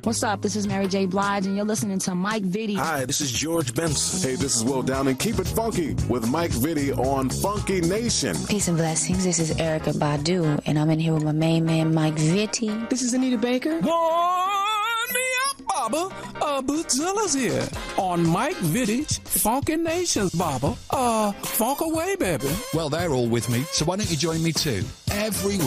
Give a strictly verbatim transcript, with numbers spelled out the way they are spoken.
What's up? This is Mary J. Blige, and you're listening to Mike Vitti. Hi, this is George Benson. Hey, this is Will Downing. Keep it funky with Mike Vitti on Funky Nation. Peace and blessings. This is Erykah Badu, and I'm in here with my main man, Mike Vitti. This is Anita Baker. Warm me up, Baba. Uh, Bootzilla's here on Mike Vitti's Funky Nations, Baba. Uh, funk away, baby. Well, they're all with me, so why don't you join me too? Every